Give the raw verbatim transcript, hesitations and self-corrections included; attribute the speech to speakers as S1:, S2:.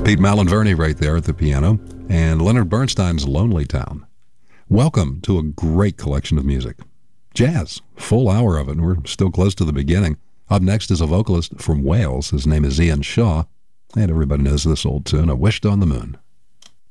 S1: Pete Malinverni right there at the piano, and Leonard Bernstein's Lonely Town. Welcome to a great collection of music. Jazz, full hour of it, and we're still close to the beginning. Up next is a vocalist from Wales. His name is Ian Shaw, and everybody knows this old tune, I Wished on the Moon.